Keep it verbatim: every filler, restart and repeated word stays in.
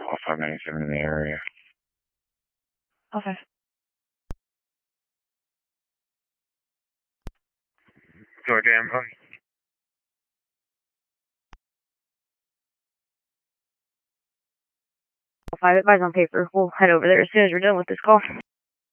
off five ninety-seven in the area. Okay. Georgia Info. Five advise on paper. We'll head over there as soon as we're done with this call.